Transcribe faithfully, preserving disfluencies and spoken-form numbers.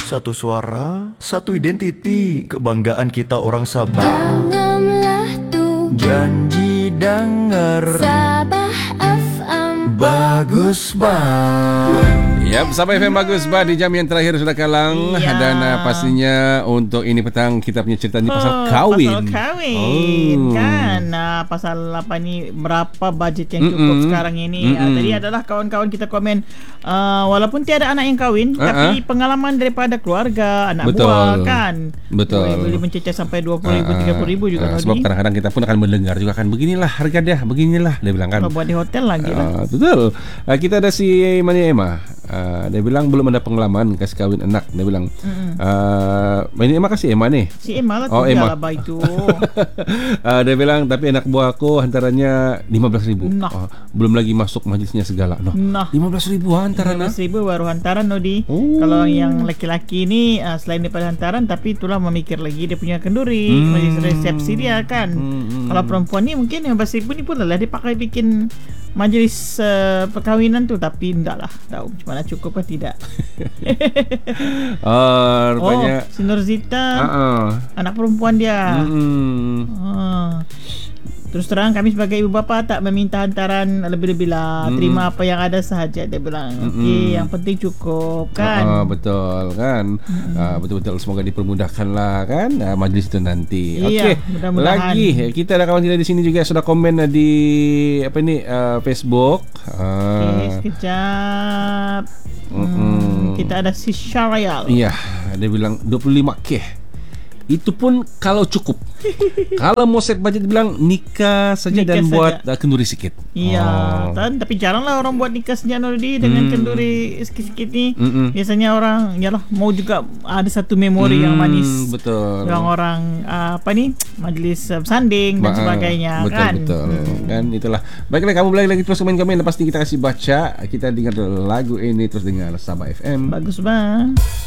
Satu suara, satu identiti, kebanggaan kita orang Sabah. Tanamlah tu Janji dengar Sabah F M. bagus bah. Ya, Sabah F M bagus bah di jam yang terakhir sudah kalang Ya. dan uh, pastinya untuk ini petang kita punya cerita ni pasal Oh, kahwin. Pasal kahwin Oh. kan. Nah, pasal apa ni, berapa bajet yang cukup Mm-mm. sekarang ini. Mm-mm. Uh, tadi adalah kawan-kawan kita komen uh, walaupun tiada anak yang kahwin, Uh-uh. tapi pengalaman daripada keluarga, anak Betul. buah kan. Betul. Boleh, boleh mencecah sampai dua puluh ribu, Ah, tiga puluh ribu juga. ah, sebab Nodi. kadang-kadang kita pun akan mendengar juga kan, beginilah harga dia, beginilah dia bilang kan. Kalau buat di hotel lagi lah. Ah, betul. Ah, kita ada si Mania Emma. Ah, dia bilang belum ada pengalaman kasih kahwin anak. Dia bilang, ah, Mania Emma kasih Emma ni. Si Emma lah Oh, tu Emma. lah bah itu. Ah, dia bilang tapi anak buah aku hantarannya lima belas ribu. Nah. Ah, belum lagi masuk majlisnya segala. Noh. Nah. lima belas ribu hantaran. lima belas ribu baru hantaran Nodi. Oh. Kalau yang laki-laki ni uh, selain daripada hantaran, tapi itulah memikir lagi dia punya kenduri, Hmm. majlis resepsi dia kan. Hmm. Kalau perempuan ni mungkin lima belas ribu ni pun lah dia pakai bikin majlis uh, perkahwinan tu, tapi enggak lah. Tahu macam mana cukup ke tidak. Ah, Oh, rupanya. si Nurzita, Ah, ah. anak perempuan dia. Hmm. Ah. Terus terang kami sebagai ibu bapa tak meminta hantaran lebih-lebih lah. Mm-mm. Terima apa yang ada sahaja, dia bilang. Okey, yang penting cukup kan. Ah, betul kan. Ah, betul-betul semoga dipermudahkan lah kan ah, majlis itu nanti. Iya, Okey. mudah-mudahan. Lagi kita ada kawan kita di sini juga sudah komen ah, di apa ni ah, Facebook. Ah, Okey, sekejap. Mm-mm. Hmm, kita ada si Syarial. Iya, dia bilang dua puluh lima K. Itu pun kalau cukup. Kalau mau set budget bilang nikah saja Nikah dan saja. buat uh, kenduri sikit. Iya, Oh. kan? Tapi jaranglah orang buat nikah sejak Nurdi dengan Hmm. kenduri sikit-sikit ni. Mm-mm. Biasanya orang yalah mau juga ada satu memori yang Hmm, manis. betul. Yang orang uh, apa ni, majlis uh, sanding dan Ma- sebagainya betul, kan. Betul Hmm. Kan itulah. Baiklah, kamu boleh lagi terus komen-komen. Lepas ni kita kasih baca. Kita dengar lagu ini terus dengar Sabah F M. Bagus bang.